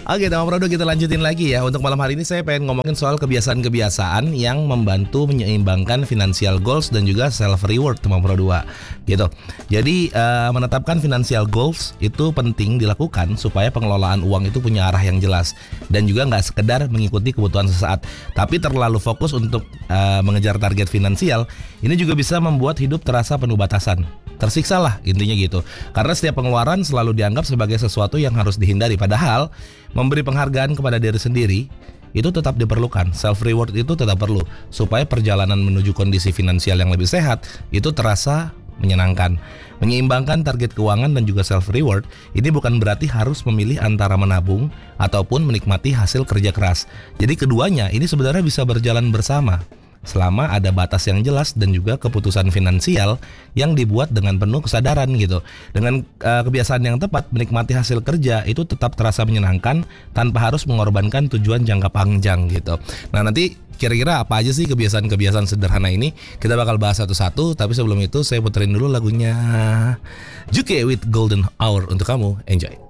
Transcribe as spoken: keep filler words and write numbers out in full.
Oke, Tema Produk kita lanjutin lagi ya. Untuk malam hari ini saya pengen ngomongin soal kebiasaan-kebiasaan yang membantu menyeimbangkan financial goals dan juga self reward, Tema Produk gitu. Jadi uh, menetapkan financial goals itu penting dilakukan supaya pengelolaan uang itu punya arah yang jelas dan juga nggak sekedar mengikuti kebutuhan sesaat, tapi terlalu fokus untuk uh, mengejar target finansial. Ini juga bisa membuat hidup terasa penuh batasan. Tersiksa lah intinya gitu. Karena setiap pengeluaran selalu dianggap sebagai sesuatu yang harus dihindari. Padahal memberi penghargaan kepada diri sendiri itu tetap diperlukan. Self reward itu tetap perlu supaya perjalanan menuju kondisi finansial yang lebih sehat itu terasa menyenangkan. Menyeimbangkan target keuangan dan juga self reward ini bukan berarti harus memilih antara menabung ataupun menikmati hasil kerja keras. Jadi keduanya ini sebenarnya bisa berjalan bersama selama ada batas yang jelas dan juga keputusan finansial yang dibuat dengan penuh kesadaran gitu. Dengan uh, kebiasaan yang tepat, menikmati hasil kerja itu tetap terasa menyenangkan tanpa harus mengorbankan tujuan jangka panjang gitu. Nah, nanti kira-kira apa aja sih kebiasaan-kebiasaan sederhana ini? Kita bakal bahas satu-satu, tapi sebelum itu saya puterin dulu lagunya Juke with Golden Hour untuk kamu. Enjoy.